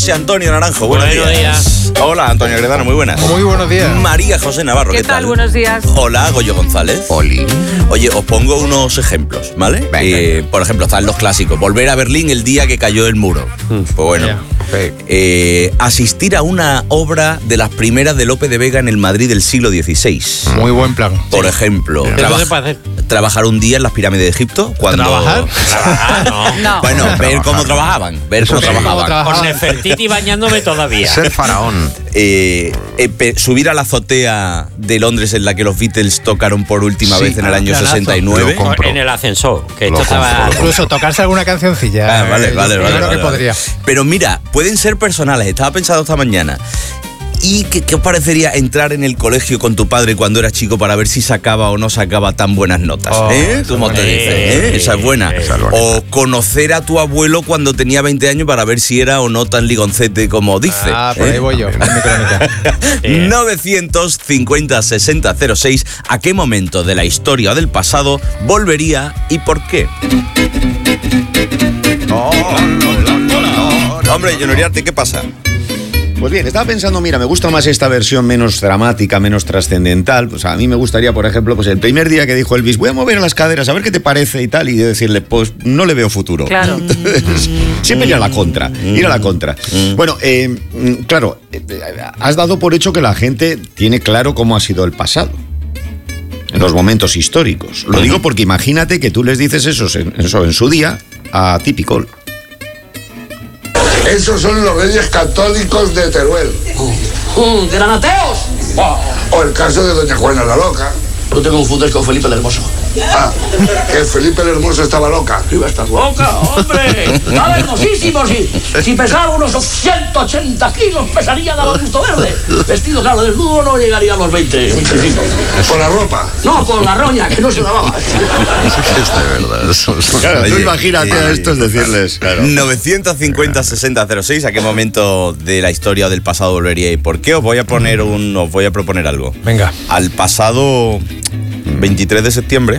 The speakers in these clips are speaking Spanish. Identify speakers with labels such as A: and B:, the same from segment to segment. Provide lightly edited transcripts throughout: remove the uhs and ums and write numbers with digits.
A: José Antonio Naranjo, buenos días. Hola, Antonio Gredano, muy buenas.
B: Muy buenos días.
A: María José Navarro, ¿qué tal?
C: Buenos días.
A: Hola, Goyo González.
D: Oli.
A: Oye, os pongo unos ejemplos, ¿vale? Por ejemplo, están los clásicos. Volver a Berlín el día que cayó el muro. Pues bueno. Asistir a una obra de las primeras de Lope de Vega en el Madrid del siglo XVI.
B: Muy buen plan.
A: Por ejemplo, trabajar un día en las pirámides de Egipto.
B: ¿Trabajar?
C: No.
A: Bueno, ver cómo trabajaban.
E: Con Nefertiti bañándome todavía.
D: Ser faraón.
A: Subir a la azotea de Londres en la que los Beatles tocaron por última vez en el año 69.
E: En el ascensor. Que esto estaba...
B: Incluso tocarse alguna cancioncilla.
A: Vale.
B: Creo que podría.
A: Pero mira, pueden ser personales. Estaba pensando esta mañana. ¿Y qué os parecería entrar en el colegio con tu padre cuando eras chico para ver si sacaba o no sacaba tan buenas notas? ¿Cómo te dice? Esa es buena. O conocer a tu abuelo cuando tenía 20 años para ver si era o no tan ligoncete como dice.
B: Por ahí voy yo, en mi crónica.
A: 950-6006. ¿A qué momento de la historia o del pasado volvería y por qué? Hombre, Jonoriarte, ¿qué pasa?
F: Pues bien, estaba pensando, mira, me gusta más esta versión menos dramática, menos trascendental. Pues a mí me gustaría, por ejemplo, pues el primer día que dijo Elvis, voy a mover las caderas, a ver qué te parece y tal, y decirle, pues no le veo futuro.
C: Claro.
F: Siempre ir a la contra, Bueno, claro, has dado por hecho que la gente tiene claro cómo ha sido el pasado. En los momentos históricos. Lo digo porque imagínate que tú les dices eso en su día a Típico.
G: Esos son los reyes católicos de Teruel.
H: ¿Eran ateos?
G: O el caso de doña Juana la Loca.
H: No te confundes con Felipe el Hermoso.
G: Que Felipe el Hermoso estaba loca.
H: Iba a estar loca, hombre. Estaba hermosísimo. Si pesaba unos 180 kilos, pesaría de abasto verde. Vestido, claro, desnudo no llegaría a los 20.
G: ¿Por la ropa?
H: No, por la roña, que no se lavaba.
D: Es de verdad.
F: Claro, tú imagínate a estos decirles. Claro.
A: 950-6006. ¿A qué momento de la historia o del pasado volvería y por qué? Os voy a proponer algo.
B: Venga.
A: Al pasado 23 de septiembre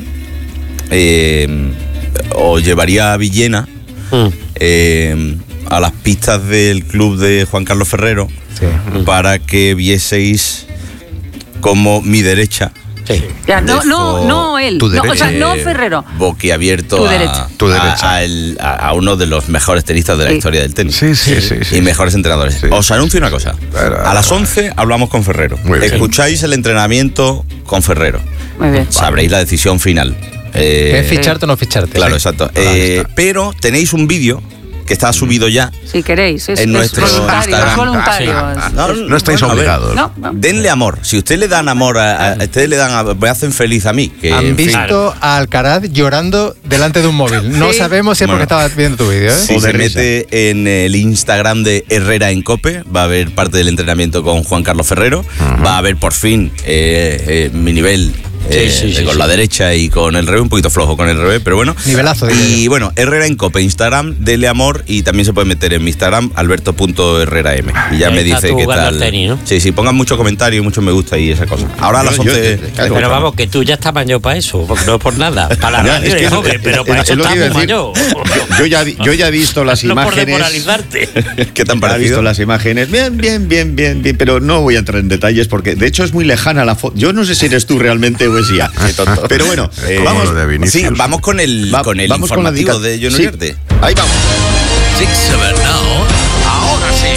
A: os llevaría a Villena a las pistas del club de Juan Carlos Ferrero para que vieseis como mi derecha.
C: Sí. Ya, no él. No Ferrero.
A: Boquiabierto a uno de los mejores tenistas de la historia del tenis.
D: Sí.
A: Y mejores entrenadores. Sí. Os anuncio una cosa. A las 11 hablamos con Ferrero. Escucháis el entrenamiento con Ferrero.
C: Muy bien.
A: Sabréis la decisión final.
B: ¿Es ficharte o no ficharte?
A: Claro, exacto. Pero tenéis un vídeo que está subido ya.
C: Si queréis, es
A: nuestro
C: voluntario.
D: No estáis obligados.
C: No.
A: Denle amor. Si ustedes le dan amor ustedes me hacen feliz a mí.
B: Han visto a Alcaraz llorando delante de un móvil. No sabemos si es porque estaba viendo tu vídeo.
A: Si se mete en el Instagram de Herrera en Cope, va a ver parte del entrenamiento con Juan Carlos Ferrero. Va a ver por fin mi nivel. Con la derecha y con el revés, un poquito flojo con el revés, pero bueno.
B: Nivelazo.
A: Y bueno, Herrera en Cope, Instagram, dele amor, y también se puede meter en mi Instagram, alberto.herreram. Y ya me dice qué tal.
E: Tenis, ¿no?
A: Sí, pongan mucho comentario, mucho me gusta y esa cosa. Ahora a las 11.
E: Pero vamos, que tú ya estás mayor para eso, porque no por nada. Para la radio eres joven, pero para eso estás muy mayor.
F: Yo ya he visto las imágenes.
E: No por demoralizarte.
A: ¿Qué tan parecido?
F: He visto las imágenes. Bien, pero no voy a entrar en detalles porque de hecho es muy lejana la foto. Yo no sé si eres tú realmente o es ya. Pero bueno,
A: vamos con el informativo de Jonoriarte.
F: Sí. Ahí vamos.
D: 6-7 now. Ahora sí.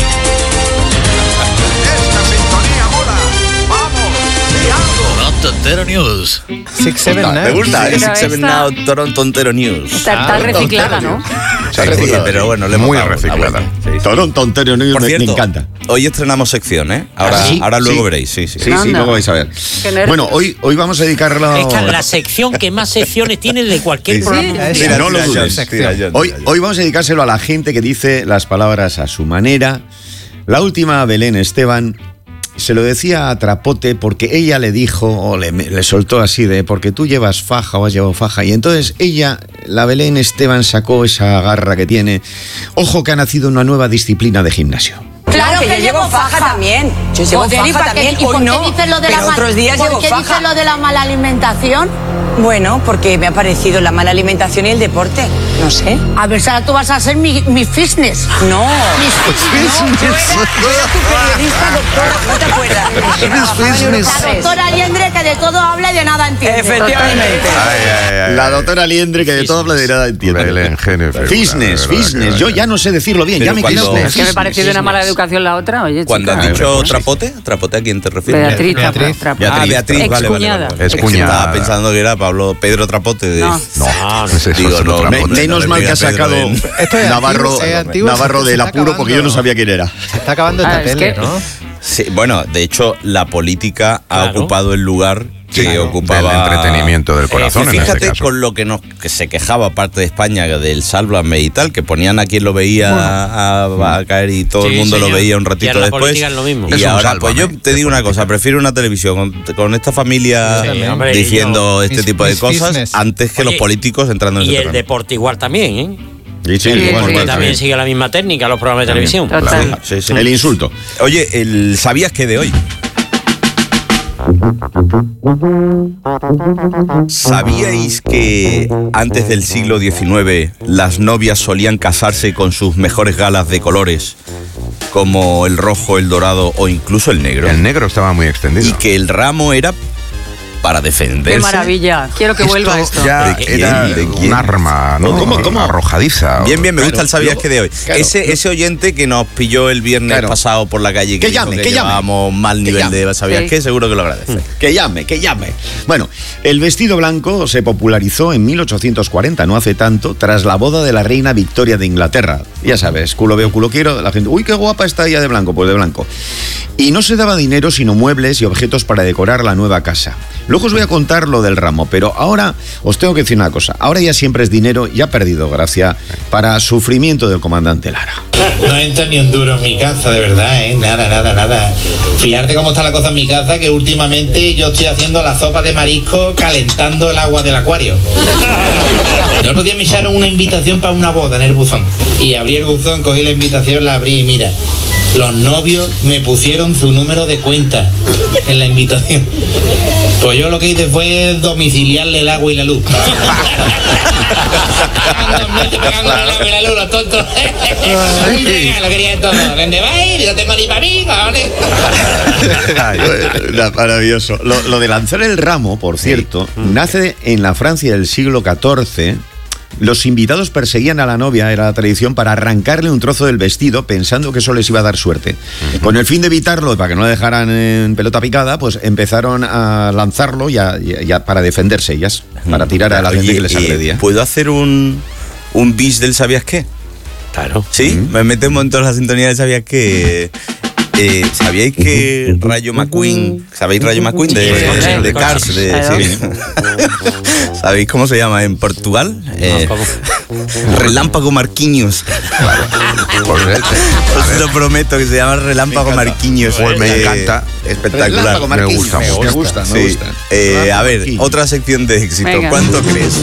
D: Esta sintonía mola. Vamos, di algo. Tontero News.
B: 6-7 now.
A: Me gusta, 6-7 now, Toronto News.
C: Está reciclada, ¿no?
A: Pero bueno, le hemos
D: muy
A: dado
D: reciclada.
F: Toronto News.
A: Por cierto,
F: me encanta.
A: Hoy estrenamos sección, ¿eh? Ahora luego veréis. Sí,
F: luego vais a ver. Bueno, hoy vamos a dedicarla a...
E: Esta es la sección que más secciones tiene de cualquier programa.
F: Mira, no lo dudes. Hoy vamos a dedicárselo a la gente que dice las palabras a su manera. La última, Belén Esteban, se lo decía a Trapote porque ella le dijo, o le soltó así de, porque tú llevas faja o has llevado faja. Y entonces ella, la Belén Esteban, sacó esa garra que tiene. Ojo que ha nacido una nueva disciplina de gimnasio.
I: Claro que llevo faja también. Yo llevo faja también.
J: ¿Y por qué dices lo de
I: pero otros días llevo faja.
J: ¿Por qué dices lo de la mala alimentación?
I: Bueno, porque me ha parecido la mala alimentación y el deporte. No sé.
J: A ver, Sara, tú vas a ser mi fitness.
I: No. Yo era tu periodista, doctora. ¿No te acuerdas?
J: La doctora Liendre, que de todo habla y de nada entiende.
I: Efectivamente.
F: La doctora Liendre, que de todo habla y de nada entiende.
K: El ingenio.
F: Fitness. Yo ya no sé decirlo bien.
A: Pero
F: Ya me quedo.
C: Es que me pareció de una mala educación la otra. Oye,
A: cuando has dicho trapote, ¿a quién te refieres?
C: Beatriz.
A: Beatriz, vale.
C: Es
K: cuñada.
A: Estaba pensando que era Pedro Trapote.
C: No.
A: Digo, no.
F: Menos mal que ha sacado Navarro del apuro, porque yo no sabía quién era.
B: Se está acabando esta tele, ¿no?
A: Sí, bueno, de hecho, la política ha ocupado el lugar que ocupaba
K: el entretenimiento del corazón.
A: Fíjate
K: en este caso.
A: con lo que se quejaba parte de España del Sálvame y tal, que ponían a quien lo veía a caer y todo el mundo lo veía un ratito después.
E: Lo mismo.
A: Y ahora, pues yo te digo una cosa, prefiero una televisión con esta familia diciendo este tipo de cosas antes que los políticos entrando en ese terreno.
E: Y el deporte igual también, ¿eh?
F: Sí,
E: porque también sigue la misma técnica los programas de televisión.
A: Sí.
F: El insulto.
A: Oye, ¿sabías que de hoy? ¿Sabíais que antes del siglo XIX las novias solían casarse con sus mejores galas de colores, como el rojo, el dorado o incluso el negro?
K: El negro estaba muy extendido.
A: Y que el ramo era para defenderse.
C: Qué maravilla. Quiero que vuelva esto.
K: Ya era un arma, ¿no?
F: ¿Cómo?
K: Arrojadiza.
A: Bien, me gusta el ¿sabías que de hoy? Ese oyente que nos pilló el viernes pasado por la calle que llevábamos mal nivel de ¿sabías qué? Seguro que lo agradece.
F: Que llame. Bueno, el vestido blanco se popularizó en 1840, no hace tanto, tras la boda de la reina Victoria de Inglaterra. Ya sabes, culo veo, culo quiero, la gente, uy, qué guapa está ella de blanco, pues de blanco. Y no se daba dinero, sino muebles y objetos para decorar la nueva casa. Luego os voy a contar lo del ramo, pero ahora os tengo que decir una cosa. Ahora ya siempre es dinero y ha perdido gracia para sufrimiento del comandante Lara.
L: No entra ni un duro en mi casa, de verdad, ¿eh? Nada. Fíjate cómo está la cosa en mi casa, que últimamente yo estoy haciendo la sopa de marisco calentando el agua del acuario. El otro día me echaron una invitación para una boda en el buzón. Y abrí el buzón, cogí la invitación, la abrí y mira, los novios me pusieron su número de cuenta en la invitación. Pues yo lo que hice fue domiciliarle el agua y la luz. Los tontos. Lo quería de todo. ¿Dónde va a ir? No tengo ni para mí,
F: maravilloso. Lo de lanzar el ramo, por cierto, nace en la Francia del siglo XIV. Los invitados perseguían a la novia, era la tradición, para arrancarle un trozo del vestido pensando que eso les iba a dar suerte. Con el fin de evitarlo, para que no la dejaran en pelota picada, pues empezaron a lanzarlo ya para defenderse ellas, para tirar a la gente que les agredía.
A: ¿Puedo hacer un bis del ¿sabías qué?
E: Claro.
A: ¿Sí? Me metemos en toda la sintonía del ¿sabías qué? ¿Sabíais que Rayo McQueen, ¿sabéis Rayo McQueen de Cars? ¿Sabéis cómo se llama en Portugal? Relámpago Marquinhos. Os lo prometo que se llama Relámpago Marquinhos.
K: Pues me encanta.
A: Espectacular.
F: Me gusta.
A: A ver, otra sección de éxito. Venga. ¿Cuánto crees?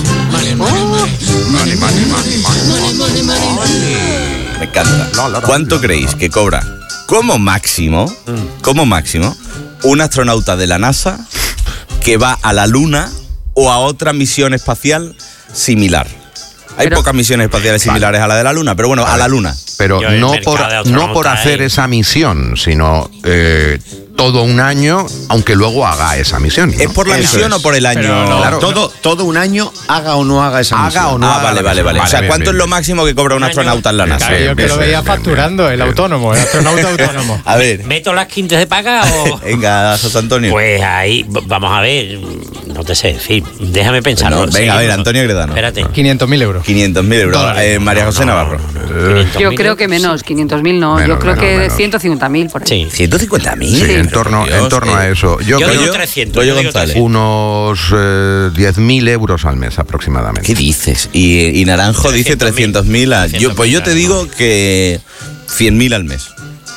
A: Me encanta. ¿Cuánto creéis que cobra como máximo, un astronauta de la NASA que va a la Luna o a otra misión espacial similar? Hay pocas misiones espaciales similares a la de la Luna, pero bueno, a la Luna.
K: Pero no por hacer esa misión, sino todo un año, aunque luego haga esa misión, ¿no?
A: ¿Es por la misión o por el año?
F: Claro, todo un año haga o no haga esa misión.
K: Haga o no haga.
A: Vale. O sea, ¿cuánto es lo máximo que cobra un astronauta en la NASA?
B: Yo que lo veía facturando, el astronauta autónomo.
A: A ver.
E: ¿Meto las quintas de paga o...?
A: Venga, José Antonio.
E: Pues ahí, vamos a ver, no te sé, en fin, déjame pensar.
A: Bueno, venga, a ver, Antonio Gredano.
E: Espérate.
B: 500.000 euros.
A: 500.000 euros. María José Navarro.
C: Yo creo que menos, 500.000 no. Yo creo que 150.000 por ahí.
E: Sí.
A: ¿150.000?
K: Sí, en torno a eso. Yo
E: digo 300.
K: Unos 10.000 euros al mes aproximadamente.
A: ¿Qué dices? Y Naranjo dice 300.000. Pues yo te digo que 100.000 al mes.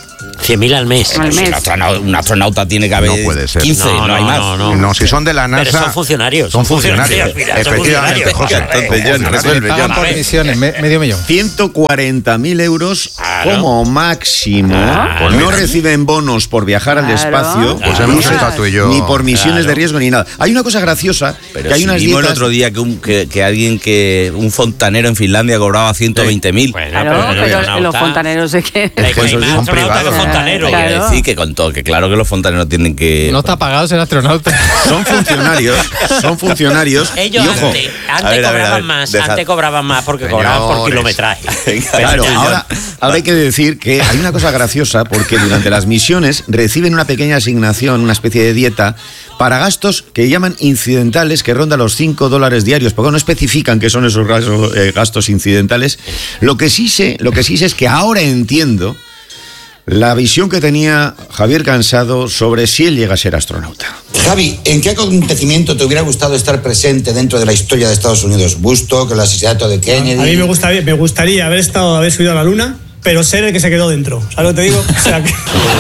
E: 100.000 al mes.
A: Un astronauta tiene que haber
K: No puede ser.
A: 15, no hay más.
K: No, si son de la NASA.
E: Pero son funcionarios.
K: Son funcionarios.
E: Mira,
K: Efectivamente, José.
B: Pagan por misiones, medio millón.
F: 140.000 euros como máximo. No reciben bonos por viajar al espacio.
K: Pues hemos estado tú y yo.
F: Ni por misiones de riesgo ni nada. Hay una cosa graciosa.
A: Pero
F: que hay
A: si
F: unas
A: vimos el
F: dietas.
A: otro día que un fontanero en Finlandia cobraba 120.000.
C: Pero los fontaneros es que...
F: Pues son privados.
E: Fontaneros.
C: Claro.
A: Sí, que contó que claro que los fontaneros tienen que...
B: No está pagado ser astronauta.
F: Son funcionarios.
E: Ellos
F: y ojo,
E: antes cobraban más. Antes cobraban más porque cobraban por kilometraje.
F: Claro, ahora hay que decir que hay una cosa graciosa porque durante las misiones reciben una pequeña asignación, una especie de dieta para gastos que llaman incidentales, que rondan los $5 diarios, porque no especifican qué son esos gastos incidentales. Lo que sí sé es que ahora entiendo la visión que tenía Javier Cansado sobre si él llega a ser astronauta.
M: Javi, ¿en qué acontecimiento te hubiera gustado estar presente dentro de la historia de Estados Unidos? ¿Woodstock, el asesinato de Kennedy?
N: A mí me gustaría haber subido a la luna, pero ser el que se quedó dentro. ¿Sabes lo que te digo? O sea que...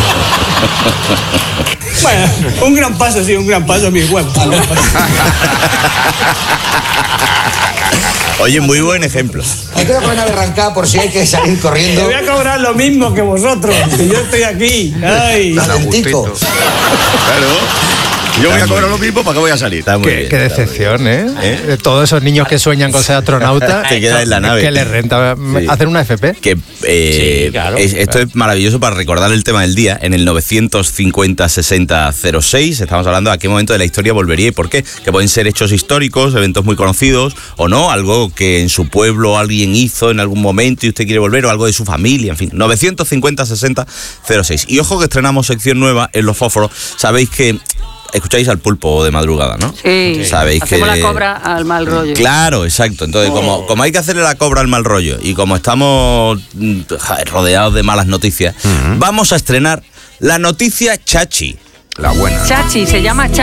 N: Bueno, un gran paso, mi huevo.
A: Oye, muy buen ejemplo.
M: Me quedo con una berrancada por si hay que salir corriendo.
N: Te voy a cobrar lo mismo que vosotros, que yo estoy aquí. ¡Ay!
M: Valentico.
F: Claro. Yo voy a cobrar lo mismo, ¿para qué voy a salir?
B: Qué decepción, ¿eh? De todos esos niños que sueñan con ser astronauta.
A: Te quedas en la nave.
B: Que les renta hacer una FP.
A: Sí, claro. Esto es maravilloso para recordar el tema del día. En el 950-60-06 estamos hablando de a qué momento de la historia volvería y por qué. Que pueden ser hechos históricos, eventos muy conocidos o no, algo que en su pueblo alguien hizo en algún momento y usted quiere volver, o algo de su familia, en fin. 950-60-06. Y ojo que estrenamos sección nueva en Los Fósforos. Sabéis que escucháis al Pulpo de madrugada, ¿no?
C: Sí.
A: Sabéis
C: Hacemos
A: que
C: la cobra al mal rollo.
A: Claro, exacto. Entonces, como hay que hacerle la cobra al mal rollo y como estamos rodeados de malas noticias, vamos a estrenar la noticia Chachi.
K: La buena.
C: Chachi, se llama Chachi.